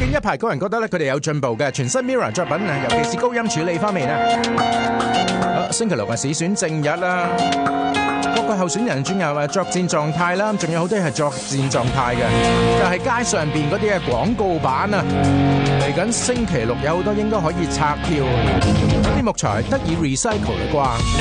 經一排個人覺得咧，佢哋有進步嘅全新 Mirror 作品啊，尤其是高音處理方面啊。星期六係市選正日啦，各個候選人轉入作戰狀態啦，仲有好多係作戰狀態嘅，就係街上邊嗰啲嘅廣告板啊。嚟緊星期六有好多應該可以拆票，嗰啲木材得以 recycle 啦啩。